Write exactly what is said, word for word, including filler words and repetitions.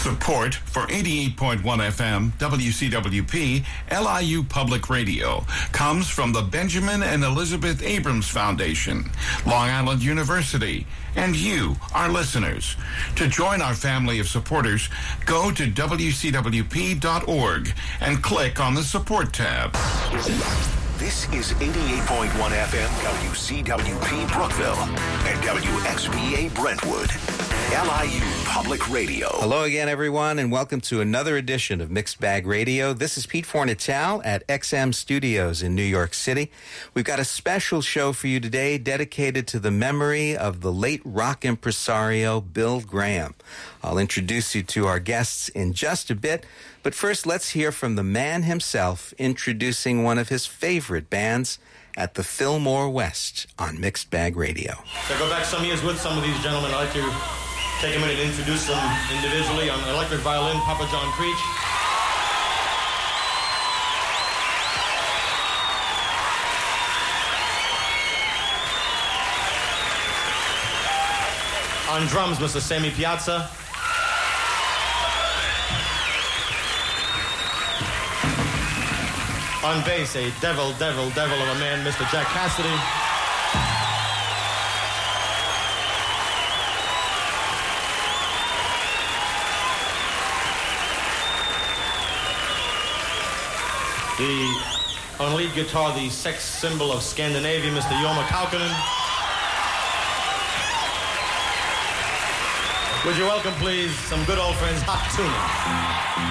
Support for eighty-eight point one F M W C W P L I U Public Radio comes from the Benjamin and Elizabeth Abrams Foundation, Long Island University, and you, our listeners. To join our family of supporters, go to W C W P dot org and click on the Support tab. This is eighty-eight point one F M W C W P Brookville and W X B A Brentwood. L I U Public Radio. Hello again, everyone, and welcome to another edition of Mixed Bag Radio. This is Pete Fornital at X M Studios in New York City. We've got a special show for you today dedicated to the memory of the late rock impresario Bill Graham. I'll introduce you to our guests in just a bit, but first let's hear from the man himself introducing one of his favorite bands at the Fillmore West on Mixed Bag Radio. So I go back some years with some of these gentlemen. I'd like to take a minute and introduce them individually. On electric violin, Papa John Creech. On drums, Mister Sammy Piazza. On bass, a devil, devil, devil of a man, Mister Jack Cassidy. The, on lead guitar, the sex symbol of Scandinavia, Mister Jorma Kaukonen. Would you welcome, please, some good old friends, Hot Tuna.